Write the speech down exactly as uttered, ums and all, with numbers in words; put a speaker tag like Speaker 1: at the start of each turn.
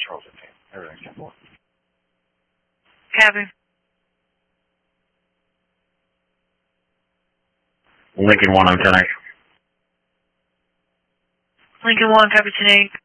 Speaker 1: Charles fifteen. Everything's ten four.
Speaker 2: Copy.
Speaker 1: Lincoln one, I'm ten eight.
Speaker 2: Lincoln one, copy ten eight.